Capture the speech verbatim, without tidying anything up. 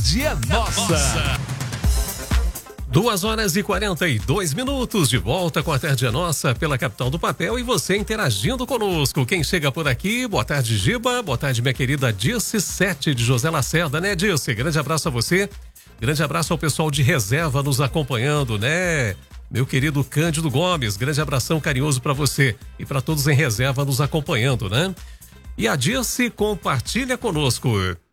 Dia Nossa. Duas horas e quarenta e dois minutos, de volta com a Tarde é Nossa pela capital do papel e você interagindo conosco. Quem chega por aqui, boa tarde, Giba, boa tarde, minha querida Dirce Sete de José Lacerda, né, Dirce? Grande abraço a você, grande abraço ao pessoal de reserva nos acompanhando, né? Meu querido Cândido Gomes, grande abração carinhoso para você e para todos em reserva nos acompanhando, né? E a Dirce compartilha conosco.